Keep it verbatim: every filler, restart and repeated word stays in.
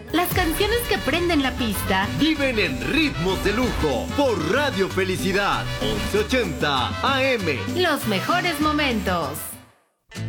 Las canciones que prenden la pista viven en ritmos de lujo por Radio Felicidad once ochenta A M. Los mejores momentos.